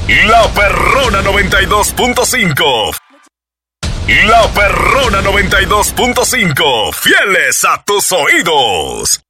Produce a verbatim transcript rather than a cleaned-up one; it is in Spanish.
La Perrona noventa y dos punto cinco. La Perrona noventa y dos punto cinco. Fieles a tus oídos.